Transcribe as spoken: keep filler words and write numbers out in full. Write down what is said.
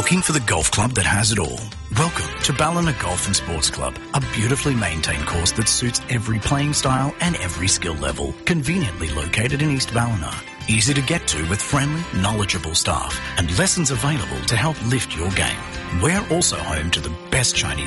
Looking for the golf club that has it all? Welcome to Ballina Golf and Sports Club, a beautifully maintained course that suits every playing style and every skill level. Conveniently located in East Ballina. Easy to get to with friendly, knowledgeable staff and lessons available to help lift your game. We're also home to the best Chinese